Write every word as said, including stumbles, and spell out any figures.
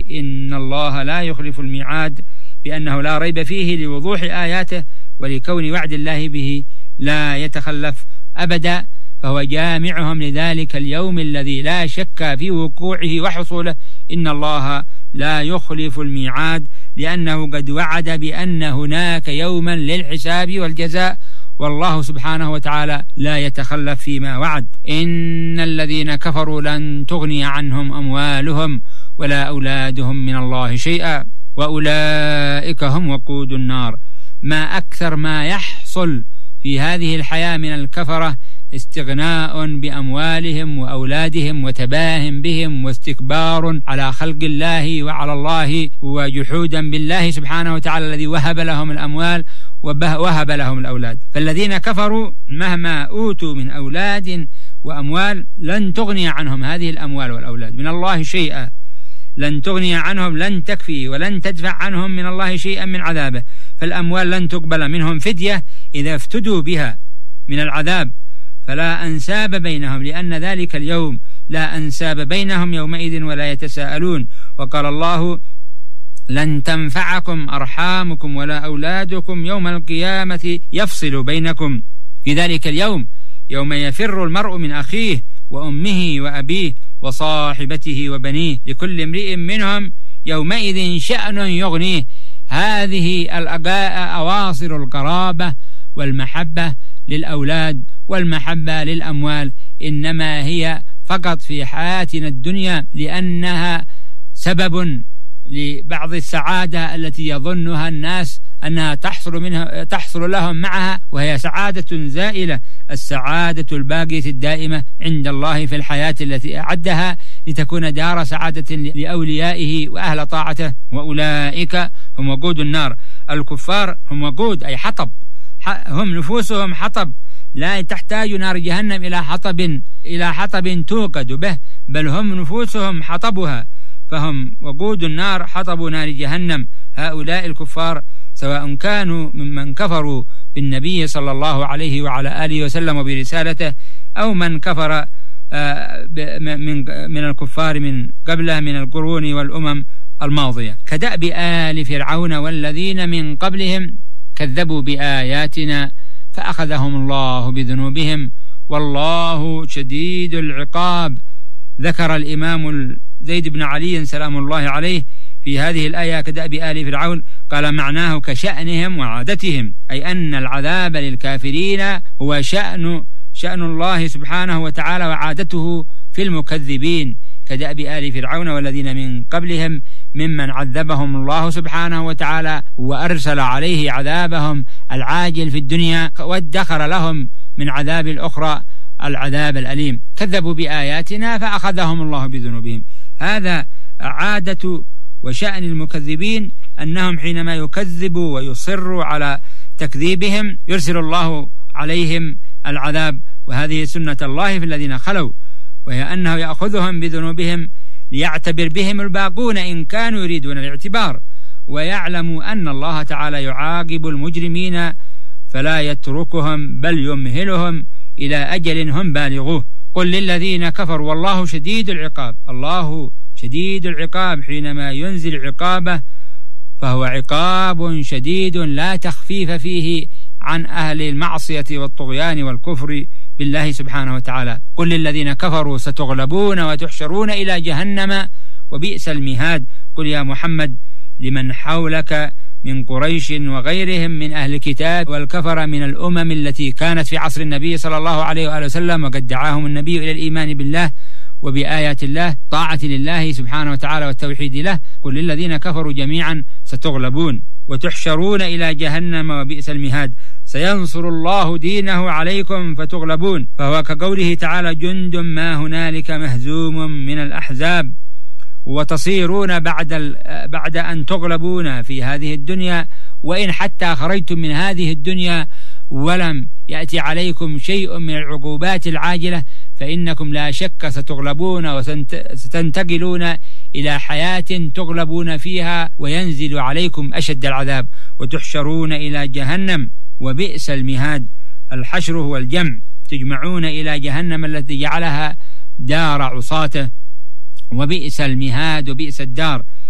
إن الله لا يخلف الميعاد بأنه لا ريب فيه لوضوح آياته ولكون وعد الله به لا يتخلف أبدا، فهو جامعهم لذلك اليوم الذي لا شك في وقوعه وحصوله. إن الله لا يخلف الميعاد لأنه قد وعد بأن هناك يوما للحساب والجزاء، والله سبحانه وتعالى لا يتخلف فيما وعد. إن الذين كفروا لن تغني عنهم أموالهم ولا أولادهم من الله شيئا وأولئك هم وقود النار. ما أكثر ما يحصل في هذه الحياة من الكفرة استغناء بأموالهم وأولادهم وتباهم بهم واستكبار على خلق الله وعلى الله وجحودا بالله سبحانه وتعالى الذي وهب لهم الأموال ووهب لهم الأولاد. فالذين كفروا مهما أوتوا من أولاد وأموال لن تغني عنهم هذه الأموال والأولاد من الله شيئا، لن تغني عنهم، لن تكفي ولن تدفع عنهم من الله شيئا من عذابه. فالأموال لن تقبل منهم فدية إذا افتدوا بها من العذاب، فلا أنساب بينهم لأن ذلك اليوم لا أنساب بينهم يومئذ ولا يتساءلون. وقال الله لن تنفعكم أرحامكم ولا أولادكم يوم القيامة يفصل بينكم. في ذلك اليوم يوم يفر المرء من أخيه وأمه وأبيه وصاحبته وبنيه لكل امرئ منهم يومئذ شأن يغنيه. هذه الأجاء أواصر القرابة والمحبة للأولاد والمحبة للأموال إنما هي فقط في حياتنا الدنيا لأنها سبب لبعض السعادة التي يظنها الناس أنها تحصل منها تحصل لهم معها، وهي سعادة زائلة. السعادة الباقية الدائمة عند الله في الحياة التي أعدها لتكون دار سعادة لأوليائه وأهل طاعته، وأولئك هم وقود النار. الكفار هم وقود أي حطب، هم نفوسهم حطب لا تحتاج نار جهنم إلى حطب إلى حطب توقد به، بل هم نفوسهم حطبها، فهم وقود النار حطب نار جهنم. هؤلاء الكفار سواء كانوا ممن كفروا بالنبي صلى الله عليه وعلى آله وسلم وبرسالته أو من كفر من الكفار من قبله من القرون والأمم الماضية، كدأب آل فرعون والذين من قبلهم كذبوا بآياتنا فأخذهم الله بذنوبهم والله شديد العقاب. ذكر الإمام زيد بن علي سلام الله عليه في هذه الآية كدأب آل فرعون، قال معناه كشأنهم وعادتهم، أي أن العذاب للكافرين هو شأن شأن الله سبحانه وتعالى وعادته في المكذبين، كدأب آل فرعون والذين من قبلهم ممن عذبهم الله سبحانه وتعالى وأرسل عليه عذابهم العاجل في الدنيا وادخر لهم من عذاب الأخرى العذاب الأليم. كذبوا بآياتنا فأخذهم الله بذنوبهم. هذا عادة وشأن المكذبين أنهم حينما يكذبوا ويصروا على تكذيبهم يرسل الله عليهم العذاب، وهذه سنة الله في الذين خلوا، وهي أنه يأخذهم بذنوبهم ليعتبر بهم الباقون إن كانوا يريدون الاعتبار، ويعلموا أن الله تعالى يعاقب المجرمين فلا يتركهم بل يمهلهم إلى أجل هم بالغوه. قل للذين كفروا والله شديد العقاب. الله شديد العقاب حينما ينزل عقابه فهو عقاب شديد لا تخفيف فيه عن أهل المعصية والطغيان والكفر بالله سبحانه وتعالى. قل للذين كفروا ستغلبون وتحشرون إلى جهنم وبئس المهاد. قل يا محمد لمن حولك من قريش وغيرهم من أهل الكتاب والكفر من الأمم التي كانت في عصر النبي صلى الله عليه وآله وسلم وقد دعاهم النبي إلى الإيمان بالله وبآيات الله طاعة لله سبحانه وتعالى والتوحيد له. قل للذين كفروا جميعا ستغلبون وتحشرون إلى جهنم وبئس المهاد. سينصر الله دينه عليكم فتغلبون. فهو كقوله تعالى جند ما هنالك مهزوم من الأحزاب، وتصيرون بعد بعد أن تغلبون في هذه الدنيا، وإن حتى خرجتم من هذه الدنيا ولم يأتي عليكم شيء من العقوبات العاجلة فإنكم لا شك ستغلبون وستنتقلون إلى حياة تغلبون فيها وينزل عليكم أشد العذاب. وتحشرون إلى جهنم وبئس المهاد. الحشر هو الجمع، تجمعون إلى جهنم التي جعلها دار عصاته، وبئس المهاد وبئس الدار.